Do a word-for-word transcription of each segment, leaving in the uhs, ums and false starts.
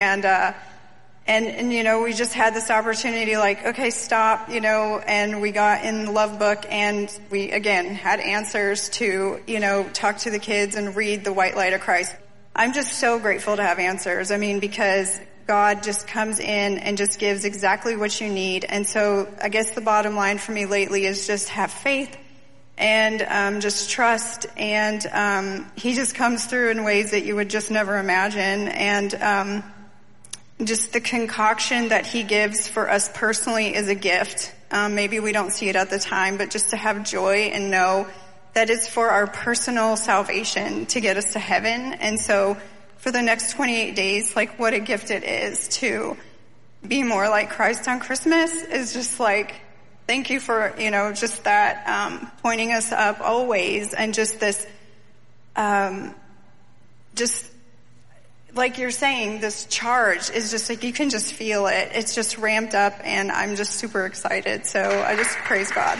And, uh, and, and, you know, we just had this opportunity like, okay, stop, you know, and we got in the Love Book and we, again, had answers to, you know, talk to the kids and read the White Light of Christ. I'm just so grateful to have answers. I mean, because God just comes in and just gives exactly what you need. And so I guess the bottom line for me lately is just have faith and um just trust. And um he just comes through in ways that you would just never imagine. And um just the concoction that he gives for us personally is a gift. Um maybe we don't see it at the time, but just to have joy and know that it's for our personal salvation to get us to heaven. And so for the next twenty-eight days, like what a gift it is to be more like Christ on Christmas is just like, thank you for, you know, just that, um, pointing us up always. And just this, um, just like you're saying, this charge is just like, you can just feel it. It's just ramped up and I'm just super excited. So I just praise God.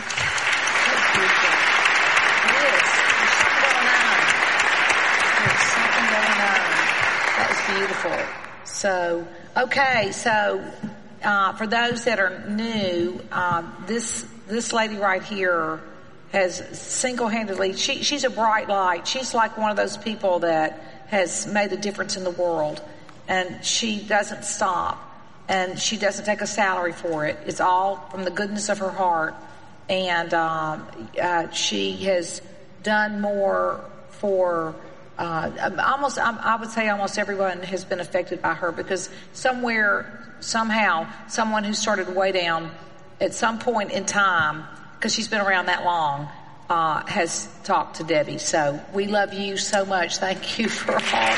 Beautiful. So, okay, so uh, for those that are new, uh, this this lady right here has single-handedly, she, she's a bright light. She's like one of those people that has made a difference in the world, and she doesn't stop, and she doesn't take a salary for it. It's all from the goodness of her heart, and um, uh, she has done more for Uh, almost, I would say almost everyone has been affected by her, because somewhere, somehow, someone who started way down at some point in time, because she's been around that long, uh, has talked to Debbie. So we love you so much. Thank you for all.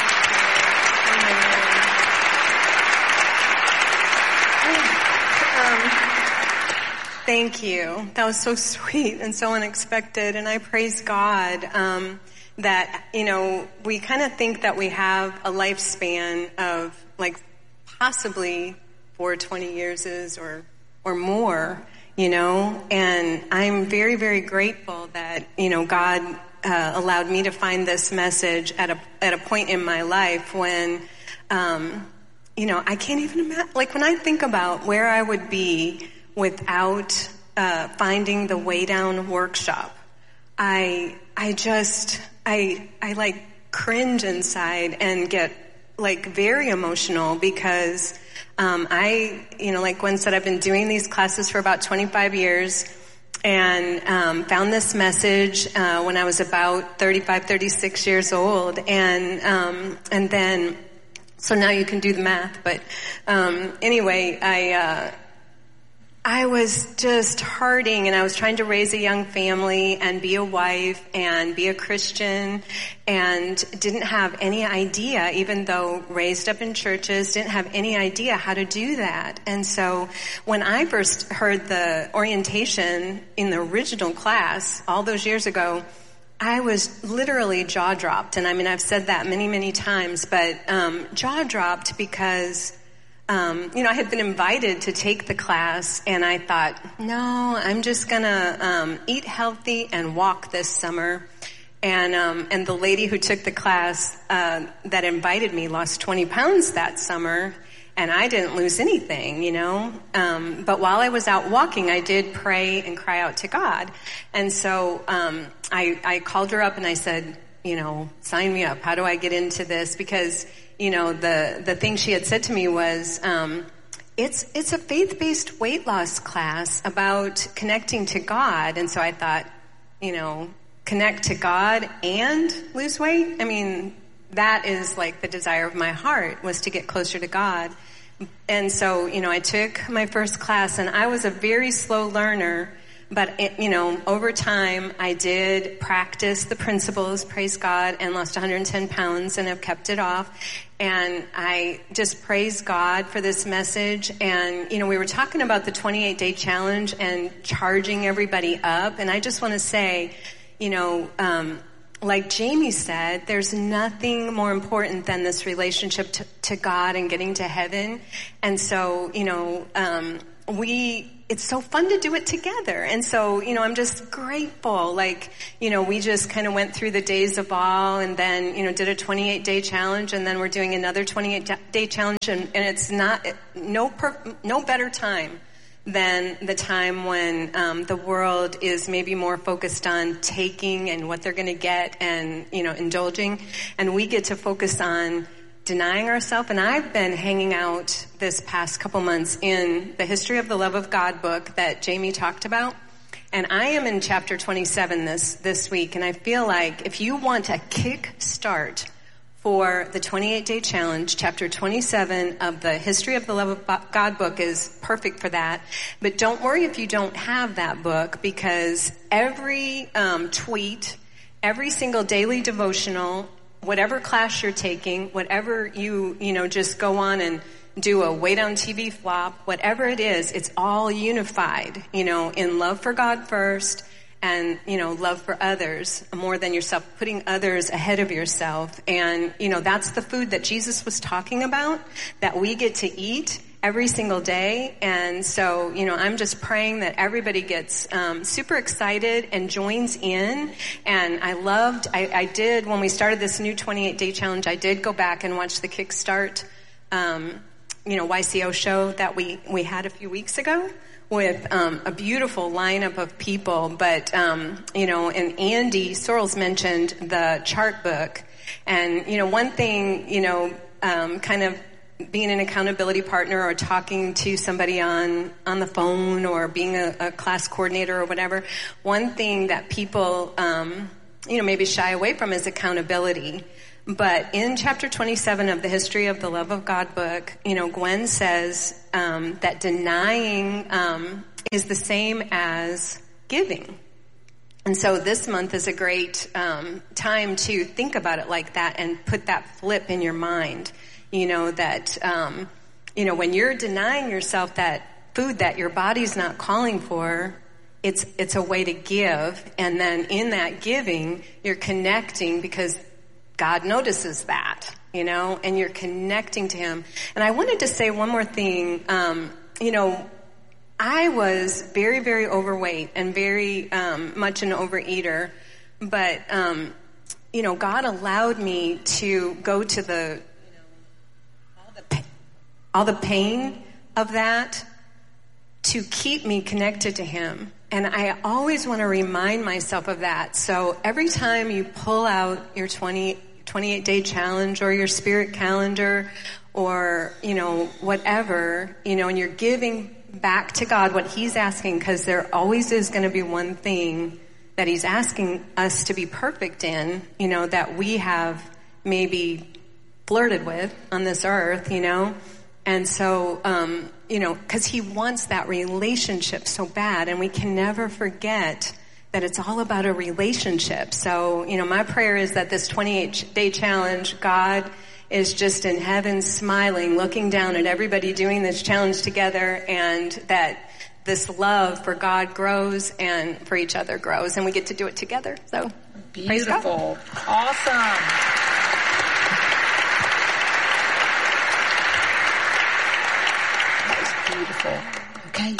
Um, thank you. That was so sweet and so unexpected, and I praise God. Um, that, you know, we kind of think that we have a lifespan of like possibly four twenty years is or, or more, you know, and I'm very, very grateful that, you know, God, uh, allowed me to find this message at a, at a point in my life when, um, you know, I can't even imagine, like when I think about where I would be without, uh, finding the Way Down workshop, I, I just, I, I like cringe inside and get like very emotional because, um, I, you know, like Gwen said, I've been doing these classes for about twenty-five years and, um, found this message, uh, when I was about thirty-five, thirty-six years old. And, um, and then, so now you can do the math, but, um, anyway, I, uh, I was just hurting, and I was trying to raise a young family and be a wife and be a Christian, and didn't have any idea, even though raised up in churches, didn't have any idea how to do that. And so when I first heard the orientation in the original class all those years ago, I was literally jaw dropped. And I mean, I've said that many, many times, but um, jaw dropped because Um, you know, I had been invited to take the class, and I thought, no, I'm just gonna um, eat healthy and walk this summer. And um, and the lady who took the class uh, that invited me lost twenty pounds that summer, and I didn't lose anything, you know. Um, but while I was out walking, I did pray and cry out to God. And so um, I, I called her up and I said, you know, sign me up. How do I get into this? Because you know, the, the thing she had said to me was, um, it's, it's a faith-based weight loss class about connecting to God. And so I thought, you know, connect to God and lose weight? I mean, that is like the desire of my heart, was to get closer to God. And so, you know, I took my first class, and I was a very slow learner. But, it, you know, over time, I did practice the principles, praise God, and lost one hundred ten pounds and have kept it off. And I just praise God for this message. And, you know, we were talking about the twenty-eight day challenge and charging everybody up. And I just want to say, you know, um, like Jamie said, there's nothing more important than this relationship to, to God and getting to heaven. And so, you know, um, we... it's so fun to do it together. And so, you know, I'm just grateful. Like, you know, we just kind of went through the days of awe and then, you know, did a twenty-eight day challenge, and then we're doing another twenty-eight day challenge, and, and it's not, no, per, no better time than the time when um, the world is maybe more focused on taking and what they're going to get and, you know, indulging. And we get to focus on denying ourselves. And I've been hanging out this past couple months in the History of the Love of God book that Jamie talked about. And I am in chapter twenty-seven this, this week. And I feel like if you want a kick start for the twenty-eight day challenge, chapter twenty-seven of the History of the Love of God book is perfect for that. But don't worry if you don't have that book, because every um, tweet, every single daily devotional, whatever class you're taking, whatever you, you know, just go on and do a wait on T V flop, whatever it is, it's all unified, you know, in love for God first, and, you know, love for others more than yourself, putting others ahead of yourself. And, you know, that's the food that Jesus was talking about, that we get to eat every single day. And so, you know, I'm just praying that everybody gets um, super excited and joins in. And I loved, I, I did, when we started this new twenty-eight day challenge, I did go back and watch the Kickstart, um, you know, Y C O show that we, we had a few weeks ago, with um, a beautiful lineup of people. But, um, you know, and Andy Sorrells mentioned the chart book. And, you know, one thing, you know, um, kind of being an accountability partner or talking to somebody on, on the phone or being a, a class coordinator or whatever, one thing that people, um, you know, maybe shy away from is accountability. But in chapter twenty-seven of the History of the Love of God book, you know, Gwen says um, that denying um, is the same as giving. And so this month is a great um, time to think about it like that and put that flip in your mind. You know, that, um, you know, when you're denying yourself that food that your body's not calling for, it's it's a way to give. And then in that giving, you're connecting, because God notices that, you know, and you're connecting to him. And I wanted to say one more thing. Um, you know, I was very, very overweight and very um, much an overeater. But, um, you know, God allowed me to go to the, you know, all the, pa- all the pain of that to keep me connected to him. And I always want to remind myself of that. So every time you pull out your twenty, twenty-eight day challenge or your spirit calendar or, you know, whatever, you know, and you're giving back to God what he's asking, because there always is going to be one thing that he's asking us to be perfect in, you know, that we have maybe flirted with on this earth, you know. And so, um, you know, because he wants that relationship so bad, and we can never forget that it's all about a relationship. So, you know, my prayer is that this twenty-eight day challenge, God is just in heaven smiling, looking down at everybody doing this challenge together, and that this love for God grows and for each other grows, and we get to do it together. So, beautiful. Awesome. Beautiful. Okay.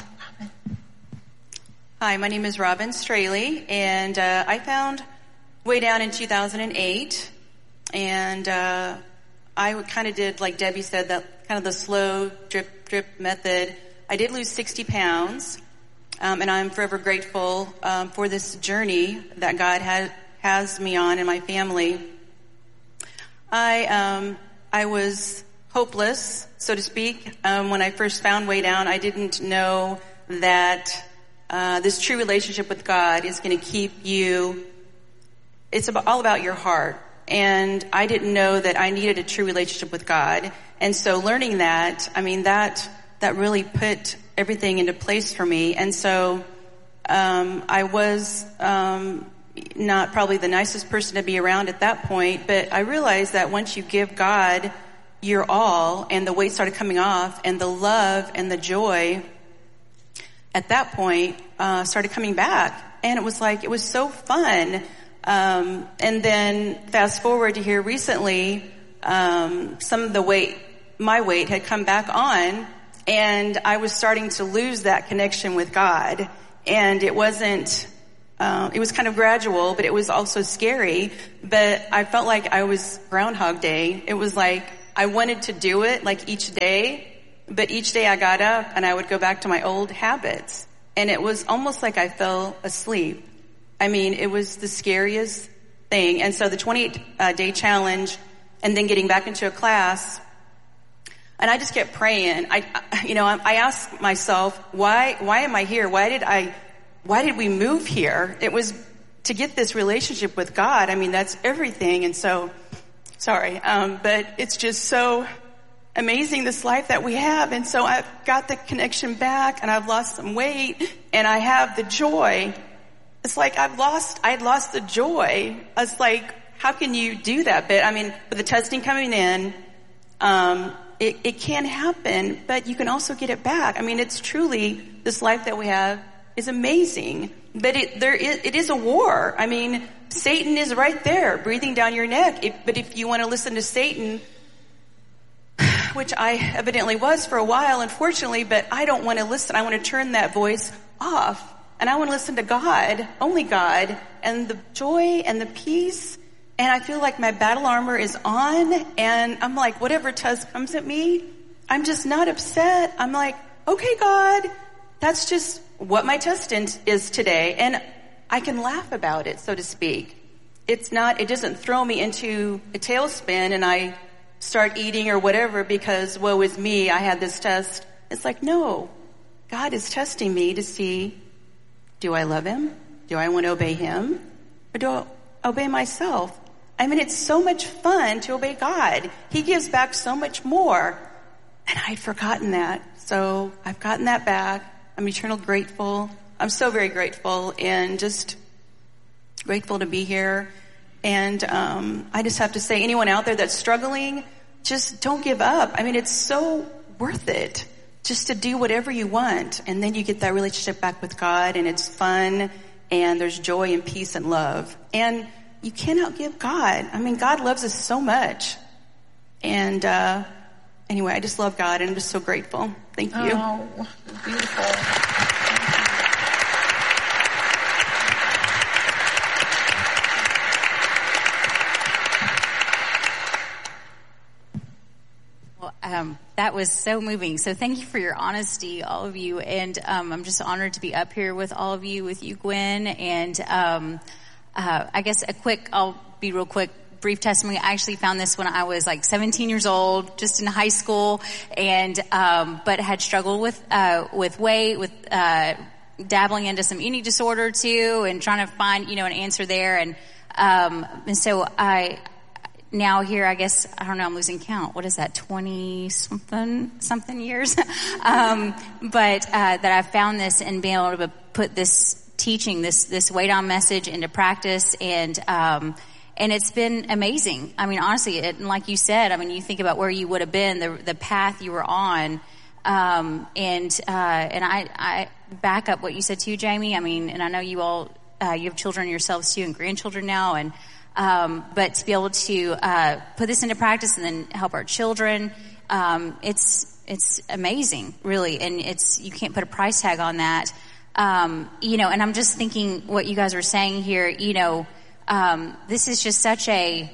Hi, my name is Robin Straley, and uh, I found Way Down in two thousand eight, and uh, I kind of did, like Debbie said, that kind of the slow drip drip method. I did lose sixty pounds, um, and I'm forever grateful um, for this journey that God had, has me on and my family. I um, I was hopeless, so to speak. Um, when I first found Way Down, I didn't know that uh, this true relationship with God is going to keep you, it's about, all about your heart. And I didn't know that I needed a true relationship with God. And so learning that, I mean, that, that really put everything into place for me. And so, um, I was, um, not probably the nicest person to be around at that point, but I realized that once you give God your all and the weight started coming off and the love and the joy at that point, uh, started coming back. And it was like, it was so fun. Um, and then fast forward to here recently, um, some of the weight, my weight had come back on, And I was starting to lose that connection with God. And it wasn't, uh, it was kind of gradual, but it was also scary. But I felt like I was Groundhog Day. It was like I wanted to do it like each day, but each day I got up and I would go back to my old habits. And it was almost like I fell asleep. I mean, it was the scariest thing. And so the twenty-eight uh, day challenge and then getting back into a class, and I just kept praying. I, you know, I asked myself, why, why am I here? Why did I, why did we move here? It was to get this relationship with God. I mean, that's everything. And so, sorry, um, but it's just so amazing, this life that we have. And so I've got the connection back, and I've lost some weight, and I have the joy. It's like I've lost, I had lost the joy. It's like, how can you do that? But I mean, with the testing coming in, um, It, it can happen, but you can also get it back. I mean, it's truly, this life that we have is amazing. But it, there is, it is a war. I mean, Satan is right there, breathing down your neck. It, but if you want to listen to Satan, which I evidently was for a while, unfortunately, but I don't want to listen. I want to turn that voice off. And I want to listen to God, only God, and the joy and the peace. And I feel like my battle armor is on, and I'm like, whatever test comes at me, I'm just not upset. I'm like, okay, God, that's just what my test is today. And I can laugh about it, so to speak. It's not, it doesn't throw me into a tailspin and I start eating or whatever because woe is me, I had this test. It's like, no, God is testing me to see, do I love him? Do I want to obey him? Or do I obey myself? I mean, it's so much fun to obey God. He gives back so much more. And I'd forgotten that. So I've gotten that back. I'm eternally grateful. I'm so very grateful and just grateful to be here. And um, I just have to say, anyone out there that's struggling, just don't give up. I mean, it's so worth it just to do whatever you want. And then you get that relationship back with God, and it's fun, and there's joy and peace and love. And you can't outgive God. I mean, God loves us so much. And uh, anyway, I just love God, and I'm just so grateful. Thank you. Oh, beautiful. Well, um, that was so moving. So thank you for your honesty, all of you. And um, I'm just honored to be up here with all of you, with you, Gwen. And um Uh, I guess a quick, I'll be real quick, brief testimony. I actually found this when I was like seventeen years old, just in high school, and, um, but had struggled with, uh, with weight, with, uh, dabbling into some eating disorder too, and trying to find, you know, an answer there. And, um, and so I, now here, I guess, I don't know, I'm losing count. What is that, twenty something, something years? um, but, uh, that I've found this and being able to put this teaching this, this Wait On message into practice. And, um, and it's been amazing. I mean, honestly, it, and like you said, I mean, you think about where you would have been, the, the path you were on. Um, and, uh, and I, I back up what you said too, Jamie. I mean, and I know you all, uh, you have children yourselves too and grandchildren now. And, um, but to be able to, uh, put this into practice and then help our children, um, it's, it's amazing, really. And it's, you can't put a price tag on that. Um, you know, and I'm just thinking what you guys are saying here, you know, um, this is just such a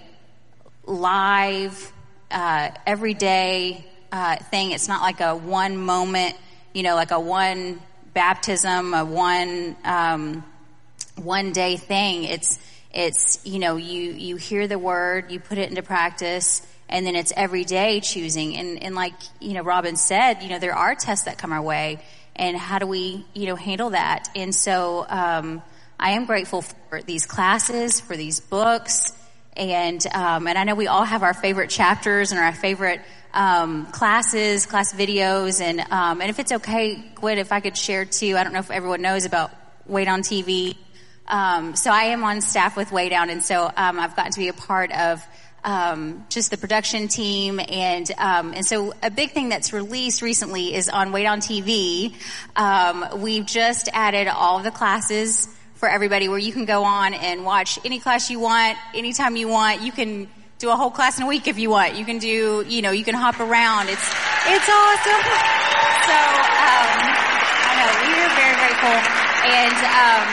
live, uh, everyday, uh, thing. It's not like a one moment, you know, like a one baptism, a one, um, one day thing. It's, it's, you know, you, you hear the word, you put it into practice, and then it's every day choosing. And, and like, you know, Robin said, you know, there are tests that come our way. And how do we, you know, handle that? And so, um, I am grateful for these classes, for these books, and, um, and I know we all have our favorite chapters and our favorite, um, classes, class videos, and, um, and if it's okay, Gwen, if I could share too, I don't know if everyone knows about Wait On T V. Um, so I am on staff with Way Down, and so, um, I've gotten to be a part of, Um, just the production team, and um, and so a big thing that's released recently is on Wait On T V. Um, we've just added all of the classes for everybody, where you can go on and watch any class you want, anytime you want. You can do a whole class in a week if you want. You can do, you know, you can hop around. It's It's awesome. So, um, I know, we are very grateful. And, um,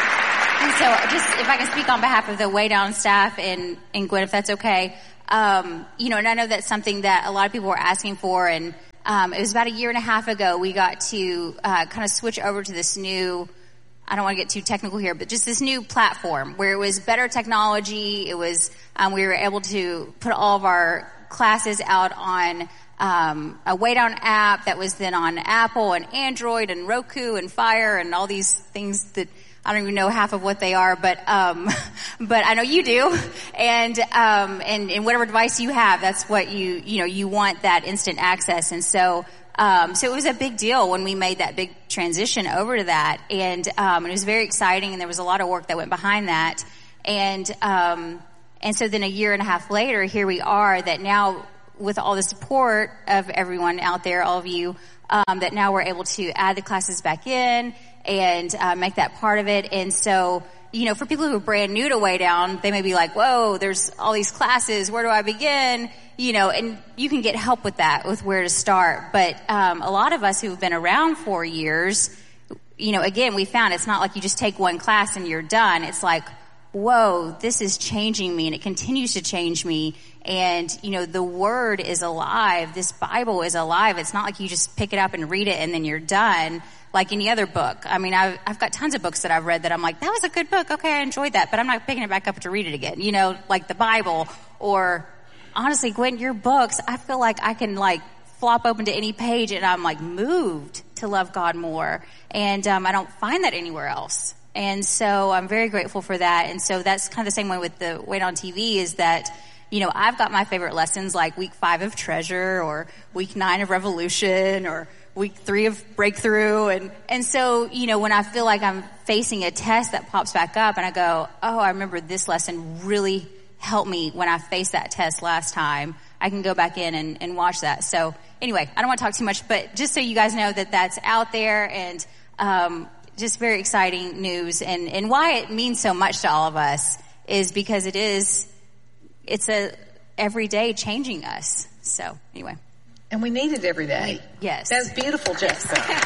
and so just, if I can speak on behalf of the Way Down staff and, and Gwen, if that's okay. Um, you know, and I know that's something that a lot of people were asking for, and, um, it was about a year and a half ago we got to, uh, kind of switch over to this new, I don't want to get too technical here, but just this new platform where it was better technology. It was, um, we were able to put all of our classes out on, um, a Way Down app that was then on Apple and Android and Roku and Fire and all these things that I don't even know half of what they are, but, um, but I know you do. And, um, and, and whatever device you have, that's what you, you know, you want that instant access. And so, um, so it was a big deal when we made that big transition over to that. And, um, it was very exciting, and there was a lot of work that went behind that. And, um, and so then a year and a half later, here we are, that now with all the support of everyone out there, all of you, um, that now we're able to add the classes back in and uh, make that part of it. And so, you know, for people who are brand new to Way Down, they may be like, whoa, there's all these classes. Where do I begin? You know, and you can get help with that, with where to start. But um, a lot of us who've been around for years, you know, again, we found it's not like you just take one class and you're done. It's like, whoa, this is changing me, and it continues to change me. And, you know, the Word is alive. This Bible is alive. It's not like you just pick it up and read it and then you're done like any other book. I mean, I've, I've got tons of books that I've read that I'm like, that was a good book. Okay, I enjoyed that, but I'm not picking it back up to read it again. You know, like the Bible. Or honestly, Gwen, your books, I feel like I can like flop open to any page and I'm like moved to love God more. And um, I don't find that anywhere else. And so I'm very grateful for that. And so that's kind of the same way with the Way Down T V, is that, you know, I've got my favorite lessons like week five of Treasure, or week nine of Revolution, or week three of Breakthrough. And, and so, you know, when I feel like I'm facing a test that pops back up and I go, oh, I remember this lesson really helped me when I faced that test last time, I can go back in and, and watch that. So anyway, I don't want to talk too much, but just so you guys know that that's out there, and, um, just very exciting news. And, and why it means so much to all of us is because it is, it's a everyday changing us. So anyway. And we need it every day. We, yes. That's beautiful, Jessica. Yes.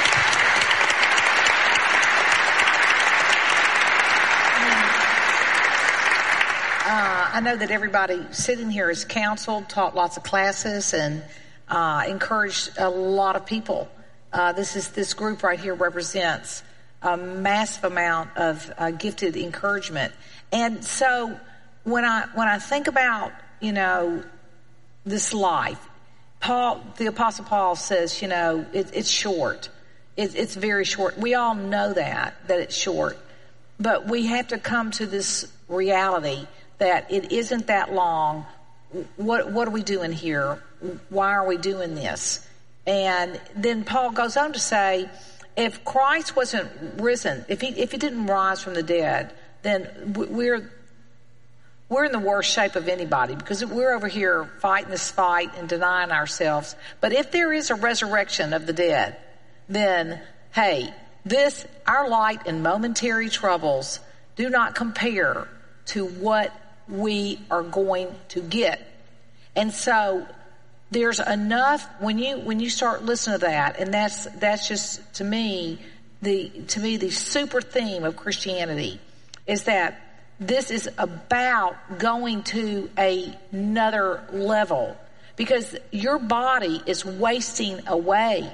uh, I know that everybody sitting here is counseled, taught lots of classes, and uh, encouraged a lot of people. Uh, this is this group right here represents a massive amount of uh, gifted encouragement. And so when I when I think about, you know, this life, Paul, the Apostle Paul says, you know, it, it's short. It, it's very short. We all know that, that it's short. But we have to come to this reality that it isn't that long. What what are we doing here? Why are we doing this? And then Paul goes on to say, if Christ wasn't risen, if he if he didn't rise from the dead, then we're we're in the worst shape of anybody, because we're over here fighting this fight and denying ourselves. But if there is a resurrection of the dead, then hey, this our light and momentary troubles do not compare to what we are going to get. And so there's enough when you when you start listening to that, and that's that's just to me the to me the super theme of Christianity is that this is about going to a, another level, because your body is wasting away.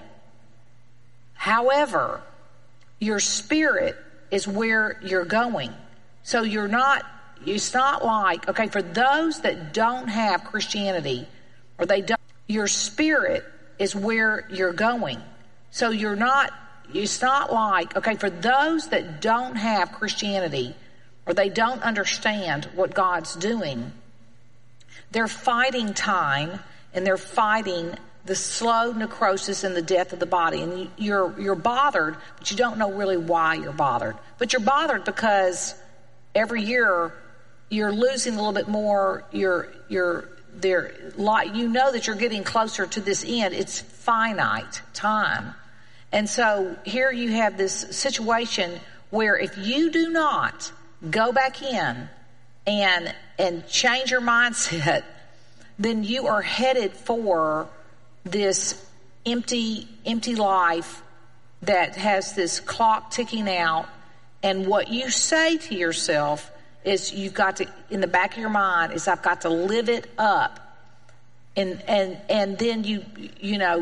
However, your spirit is where you're going. So you're not. It's not like, okay, for those that don't have Christianity, or they don't. Your spirit is where you're going. So you're not, it's not like, okay, for those that don't have Christianity, or they don't understand what God's doing, they're fighting time, and they're fighting the slow necrosis and the death of the body. And you're, you're bothered, but you don't know really why you're bothered. But you're bothered because every year you're losing a little bit more, you're, you're, There, you know that you're getting closer to this end. It's finite time. And so here you have this situation where if you do not go back in and and change your mindset, then you are headed for this empty, empty life that has this clock ticking out. And what you say to yourself is you've got to, in the back of your mind, is I've got to live it up. And, and, and then you, you know,